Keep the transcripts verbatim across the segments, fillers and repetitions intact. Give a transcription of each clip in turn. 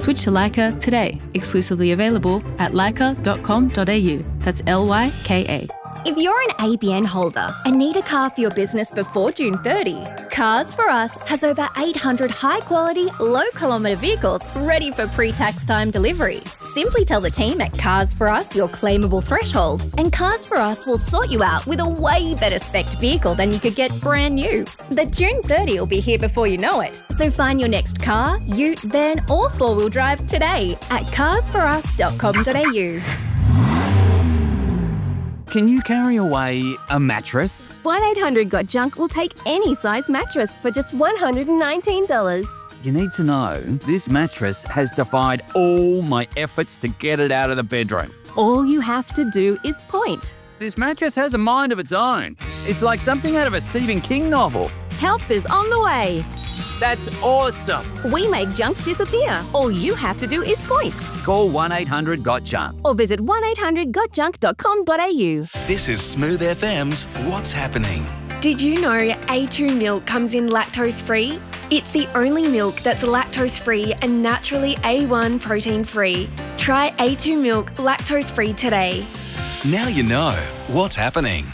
Switch to Leica today. Exclusively available at leica dot com dot a u. That's L Y K A. If you're an A B N holder and need a car for your business before June thirtieth, Cars for Us has over eight hundred high-quality, low-kilometre vehicles ready for pre-tax time delivery. Simply tell the team at Cars for Us your claimable threshold, and Cars for Us will sort you out with a way better spec'd vehicle than you could get brand new. The June thirtieth will be here before you know it, so find your next car, ute, van or four-wheel drive today at cars for us dot com dot a u. Can you carry away a mattress? one eight hundred got junk will take any size mattress for just one hundred nineteen dollars. You need to know this mattress has defied all my efforts to get it out of the bedroom. All you have to do is point. This mattress has a mind of its own. It's like something out of a Stephen King novel. Help is on the way. That's awesome. We make junk disappear. All you have to do is point. Call one eight hundred got junk. Or visit one eight hundred got junk dot com dot a u. This is Smooth F M's What's Happening. Did you know A two milk comes in lactose-free? It's the only milk that's lactose-free and naturally A one protein-free. Try A two milk lactose-free today. Now you know what's happening.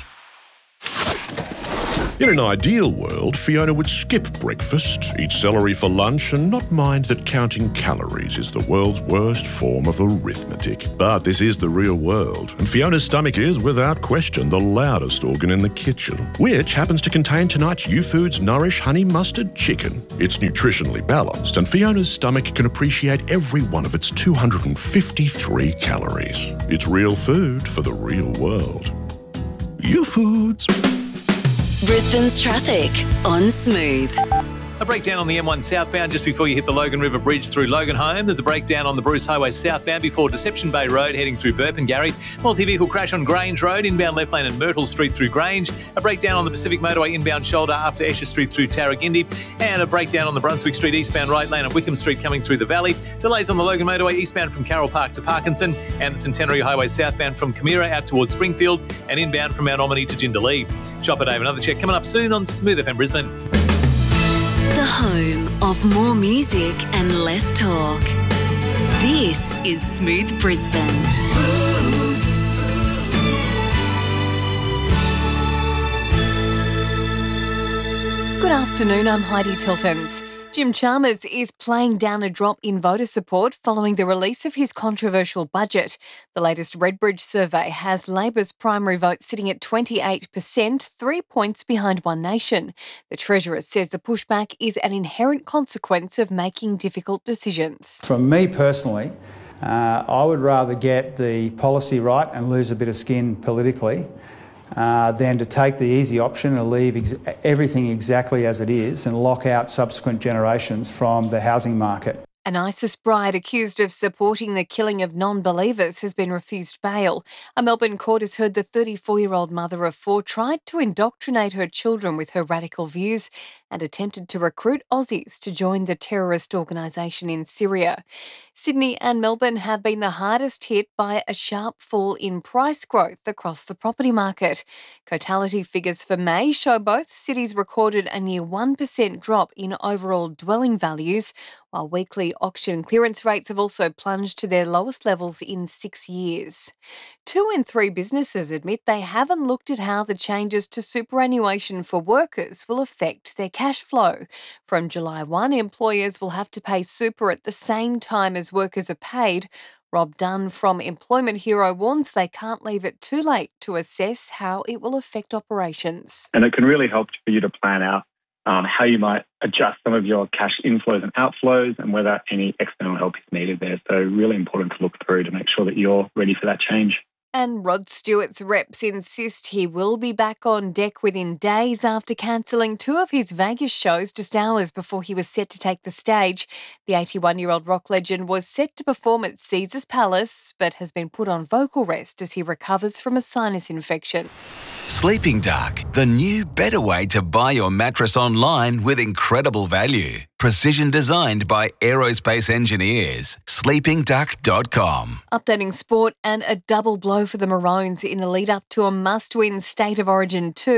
In an ideal world, Fiona would skip breakfast, eat celery for lunch, and not mind that counting calories is the world's worst form of arithmetic. But this is the real world, and Fiona's stomach is, without question, the loudest organ in the kitchen, which happens to contain tonight's U-Foods Nourish Honey Mustard Chicken. It's nutritionally balanced, and Fiona's stomach can appreciate every one of its two hundred fifty-three calories. It's real food for the real world. U-Foods. Brisbane's traffic on Smooth. A breakdown on the M one southbound just before you hit the Logan River Bridge through Loganholme. There's a breakdown on the Bruce Highway southbound before Deception Bay Road heading through Burpengary. Multi-vehicle crash on Grange Road, inbound left lane and Myrtle Street through Grange. A breakdown on the Pacific Motorway inbound shoulder after Esher Street through Tarragindi. And a breakdown on the Brunswick Street eastbound right lane and Wickham Street coming through the Valley. Delays on the Logan Motorway eastbound from Carroll Park to Parkinson. And the Centenary Highway southbound from Camira out towards Springfield and inbound from Mount Omni to Jindalee. Shop at Dave, another check coming up soon on Smooth F M Brisbane. The home of more music and less talk. This is Smooth Brisbane. Smooth. Good afternoon, I'm Heidi Tiltons. Jim Chalmers is playing down a drop in voter support following the release of his controversial budget. The latest Redbridge survey has Labor's primary vote sitting at twenty-eight percent, three points behind One Nation. The Treasurer says the pushback is an inherent consequence of making difficult decisions. From me personally, uh, I would rather get the policy right and lose a bit of skin politically Uh, than to take the easy option and leave ex- everything exactly as it is and lock out subsequent generations from the housing market. An ISIS bride accused of supporting the killing of non-believers has been refused bail. A Melbourne court has heard the thirty-four-year-old mother of four tried to indoctrinate her children with her radical views and attempted to recruit Aussies to join the terrorist organisation in Syria. Sydney and Melbourne have been the hardest hit by a sharp fall in price growth across the property market. Cotality figures for May show both cities recorded a near one percent drop in overall dwelling values, while weekly auction clearance rates have also plunged to their lowest levels in six years. Two in three businesses admit they haven't looked at how the changes to superannuation for workers will affect their cash flow. From July first, employers will have to pay super at the same time as workers are paid. Rob Dunn from Employment Hero warns they can't leave it too late to assess how it will affect operations. And it can really help for you to plan out um, how you might adjust some of your cash inflows and outflows and whether any external help is needed there. So really important to look through to make sure that you're ready for that change. And Rod Stewart's reps insist he will be back on deck within days after cancelling two of his Vegas shows just hours before he was set to take the stage. The eighty-one-year-old rock legend was set to perform at Caesars Palace, but has been put on vocal rest as he recovers from a sinus infection. Sleeping Duck, the new better way to buy your mattress online with incredible value. Precision designed by aerospace engineers. sleeping duck dot com. Updating sport, and a double blow for the Maroons in the lead up to a must-win State of Origin two.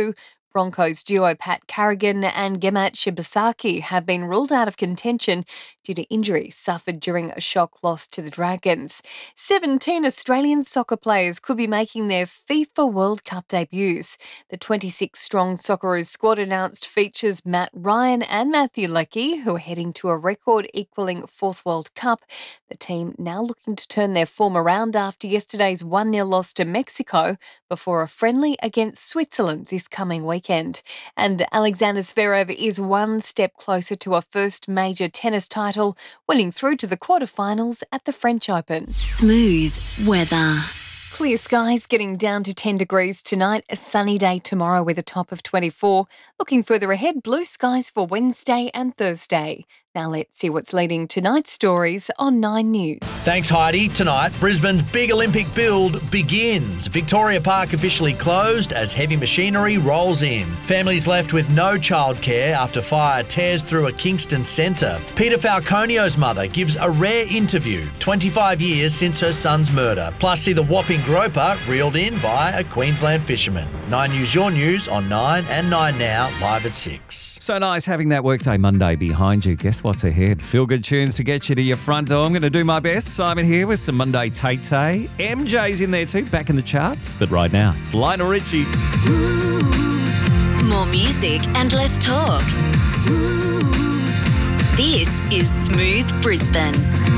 Broncos duo Pat Carrigan and Gemat Shibasaki have been ruled out of contention due to injury suffered during a shock loss to the Dragons. seventeen Australian soccer players could be making their FIFA World Cup debuts. The twenty-six strong Socceroos squad announced features Matt Ryan and Matthew Leckie, who are heading to a record-equalling fourth World Cup. The team now looking to turn their form around after yesterday's one nil loss to Mexico before a friendly against Switzerland this coming weekend. And Alexander Zverev is one step closer to a first major tennis title, winning through to the quarterfinals at the French Open. Smooth weather. Clear skies, getting down to ten degrees tonight. A sunny day tomorrow with a top of twenty-four. Looking further ahead, blue skies for Wednesday and Thursday. Now let's see what's leading tonight's stories on Nine News. Thanks, Heidi. Tonight, Brisbane's big Olympic build begins. Victoria Park officially closed as heavy machinery rolls in. Families left with no childcare after fire tears through a Kingston centre. Peter Falconio's mother gives a rare interview, twenty-five years since her son's murder. Plus, see the whopping groper reeled in by a Queensland fisherman. Nine News, your news on Nine and Nine Now, live at six. So nice having that Workday Monday behind you. Guess what's ahead? Feel good tunes to get you to your front door. I'm going to do my best. Simon here with some Monday Tay-Tay. M J's in there too, back in the charts. But right now, it's Lionel Richie. More music and less talk. This is Smooth Brisbane.